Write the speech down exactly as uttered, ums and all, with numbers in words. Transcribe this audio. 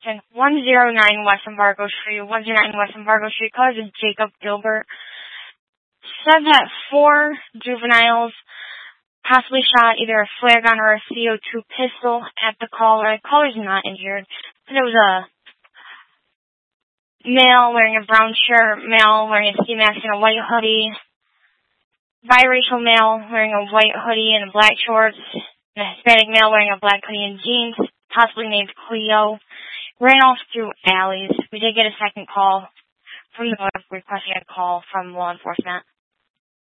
one oh nine West Embargo Street, one oh nine West Embargo Street. Caller is Jacob Gilbert. Said that four juveniles possibly shot either a flare gun or a C O two pistol at the caller. The caller's not injured. Said it was a male wearing a brown shirt, male wearing a ski mask and a white hoodie, biracial male wearing a white hoodie and black shorts, and a Hispanic male wearing a black hoodie and jeans, possibly named Cleo, ran off through alleys. We did get a second call from the requesting a call from law enforcement.